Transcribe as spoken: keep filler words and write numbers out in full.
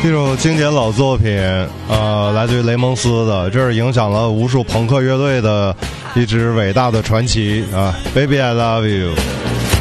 一首经典老作品，呃，来自于雷蒙斯的，这是影响了无数朋克乐队的一支伟大的传奇啊 ，Baby I Love You。